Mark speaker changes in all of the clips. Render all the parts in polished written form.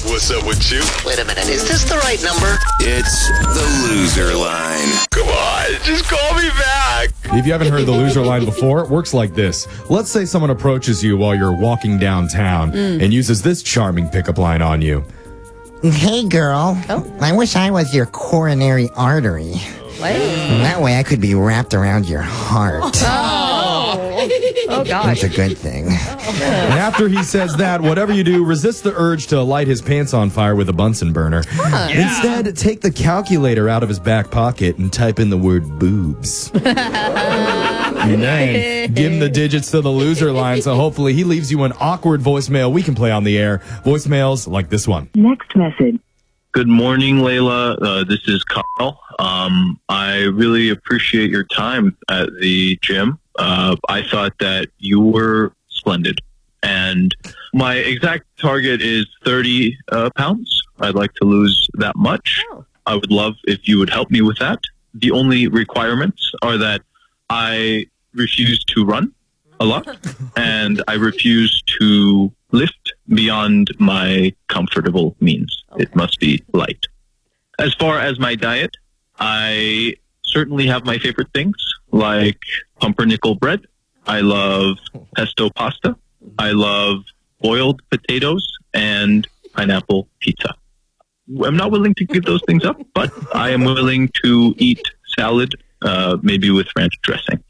Speaker 1: What's up with you?
Speaker 2: Wait a minute, is this the right number?
Speaker 1: It's the loser line. Come on, just call me back.
Speaker 3: If you haven't heard the loser line before, it works like this. Let's say someone approaches you while you're walking downtown and uses this charming pickup line on you.
Speaker 4: Hey, girl. I wish I was your coronary artery.
Speaker 5: What?
Speaker 4: That way I could be wrapped around your heart.
Speaker 5: Oh, gosh.
Speaker 4: That's a good thing.
Speaker 3: And after he says that, whatever you do, resist the urge to light his pants on fire with a Bunsen burner. Instead, take the calculator out of his back pocket and type in the word boobs. And then give him the digits to the loser line, so hopefully he leaves you an awkward voicemail we can play on the air. Voicemails like this one.
Speaker 6: Next message.
Speaker 7: Good morning, Layla. This is Kyle. I really appreciate your time at the gym. I thought that you were splendid. And my exact target is 30 pounds. I'd like to lose that much. I would love if you would help me with that. The only requirements are that I refuse to run a lot, and I refuse to lift beyond my comfortable means. It must be light. As far as my diet, I certainly have my favorite things, like pumpernickel bread. I love pesto pasta. I love boiled potatoes and pineapple pizza. I'm not willing to give those things up, but I am willing to eat salad, maybe with ranch dressing.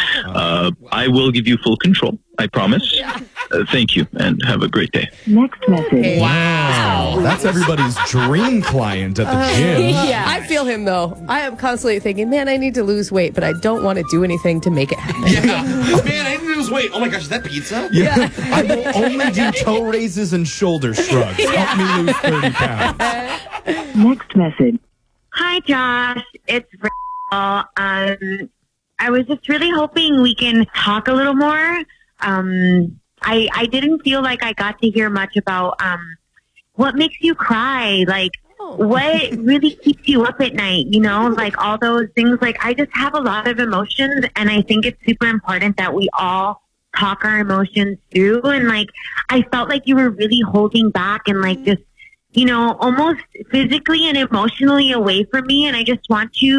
Speaker 7: I will give you full control, I promise. Thank you, and have a great day.
Speaker 6: Next message.
Speaker 3: Wow. That's everybody's dream client at the gym.
Speaker 5: Yeah. I feel him, though. I am constantly thinking, man, I need to lose weight, but I don't want to do anything to make it happen.
Speaker 8: Yeah. Man, I need to lose weight. Oh, my gosh, is that pizza?
Speaker 3: Yeah. I will only do toe raises and shoulder shrugs. Help me lose 30 pounds.
Speaker 6: Next message.
Speaker 9: Hi, Josh. It's Rachel. I was just really hoping we can talk a little more. I didn't feel like I got to hear much about what makes you cry, like what really keeps you up at night, you know, like all those things. Like I just have a lot of emotions, and I think it's super important that we all talk our emotions through. And like I felt like you were really holding back and like just, you know, almost physically and emotionally away from me, and I just want you